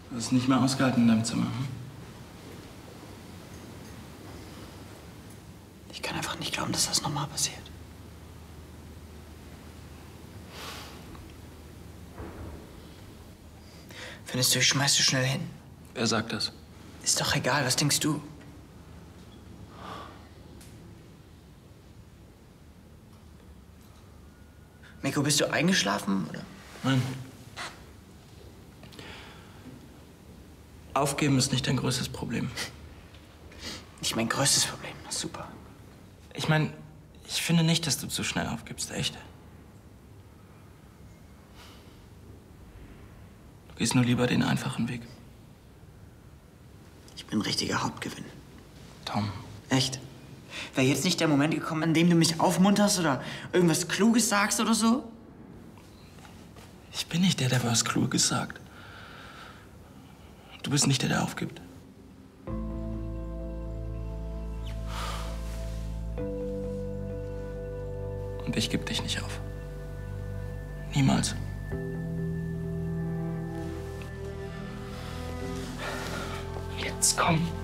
Du hast es nicht mehr ausgehalten in deinem Zimmer. Hm? Ich kann einfach nicht glauben, dass das nochmal passiert. Findest du, ich schmeiß du schnell hin? Wer sagt das? Ist doch egal, was denkst du? Miko, bist du eingeschlafen, oder? Nein. Aufgeben ist nicht dein größtes Problem. Nicht mein größtes Problem. Super. Ich meine, ich finde nicht, dass du zu schnell aufgibst, echt. Du gehst nur lieber den einfachen Weg. Ich bin ein richtiger Hauptgewinn. Tom. Echt? Wäre jetzt nicht der Moment gekommen, an dem du mich aufmunterst oder irgendwas Kluges sagst oder so? Ich bin nicht der was Kluges sagt. Du bist nicht der aufgibt. Und ich geb dich nicht auf. Niemals. Jetzt komm.